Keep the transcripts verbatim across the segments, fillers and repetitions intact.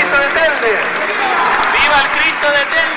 Cristo de Telde! ¡Viva el Cristo de Telde!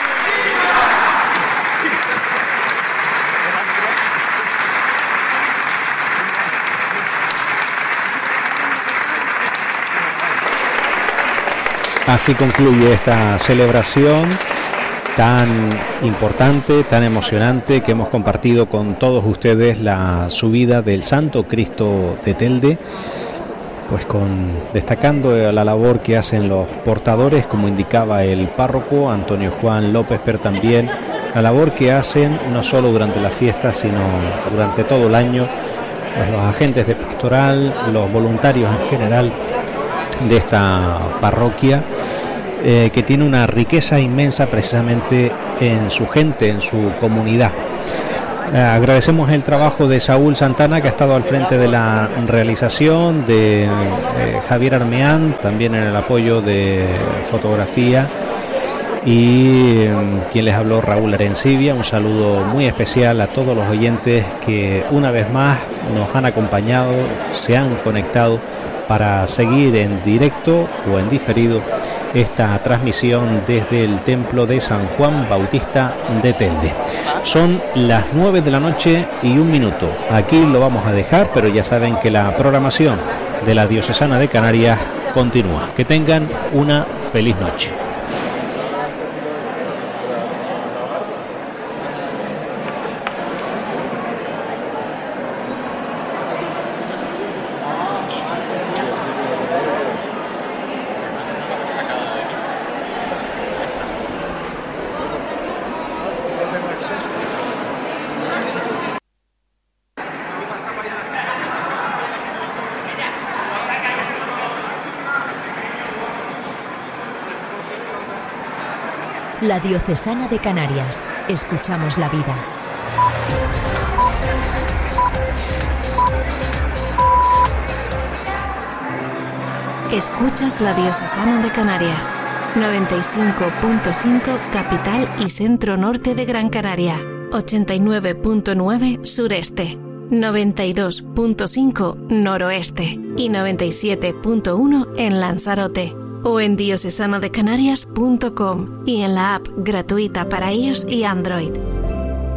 Así concluye esta celebración tan importante, tan emocionante, que hemos compartido con todos ustedes, la subida del Santo Cristo de Telde, pues con destacando la labor que hacen los portadores, como indicaba el párroco Antonio Juan López, pero también la labor que hacen no solo durante las fiestas, sino durante todo el año, pues los agentes de pastoral, los voluntarios en general de esta parroquia, eh, que tiene una riqueza inmensa precisamente en su gente, en su comunidad. Eh, agradecemos el trabajo de Saúl Santana, que ha estado al frente de la realización, de eh, Javier Armeán, también en el apoyo de fotografía, y eh, quien les habló, Raúl Arencibia. Un saludo muy especial a todos los oyentes que una vez más nos han acompañado, se han conectado para seguir en directo o en diferido esta transmisión desde el templo de San Juan Bautista de Telde. Son las nueve de la noche y un minuto. Aquí lo vamos a dejar, pero ya saben que la programación de la Diocesana de Canarias continúa. Que tengan una feliz noche. La Diocesana de Canarias. Escuchamos la vida. Escuchas la Diocesana de Canarias. noventa y cinco punto cinco capital y centro norte de Gran Canaria. ochenta y nueve punto nueve sureste. noventa y dos punto cinco noroeste. Y noventa y siete punto uno en Lanzarote. O en diocesana de canarias punto com y en la app gratuita para iOS y Android.